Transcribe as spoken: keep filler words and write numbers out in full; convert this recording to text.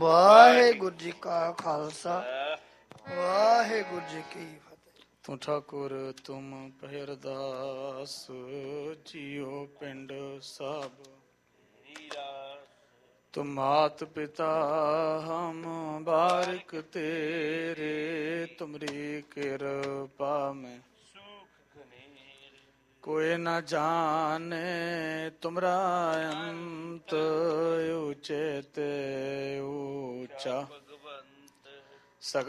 ਵਾਹਿਗੁਰੂ ਜੀ ਕਾ ਖਾਲਸਾ ਵਾਹਿਗੁਰੂ ਜੀ ਕੀ ਫਤਿਹ। ਤੂੰ ਠਾਕੁਰ ਤੁਮ ਪਹਿਰਦਾਸ ਜੀਓ ਪਿੰਡ ਸਭ ਤੁਮ ਮਾਤ ਪਿਤਾ ਹਮ ਬਾਰਿਕ ਤੇਰੇ ਤੁਮਰੀ ਕਿਰਪਾ ਮੈਂ ਕੋਈ ਨਾ ਜਾਣੇ ਤੁਮਰਾ ਅੰਤ ਊਚੇ ਤੇ ਊਚਾ